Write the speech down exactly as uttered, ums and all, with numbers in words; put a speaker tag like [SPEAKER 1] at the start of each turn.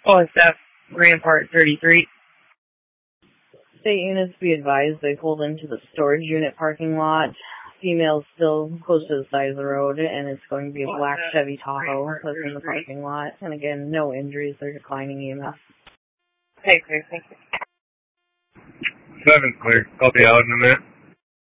[SPEAKER 1] Oh, staff, Rampart thirty-three.
[SPEAKER 2] State units be advised they pulled into the storage unit parking lot. Female's still close to the side of the road, and it's going to be a black Chevy Tahoe that's in the parking lot. And again, no injuries. They're declining E M S.
[SPEAKER 1] Okay, clear. Thank you.
[SPEAKER 3] Seven's clear. I'll be out in a minute.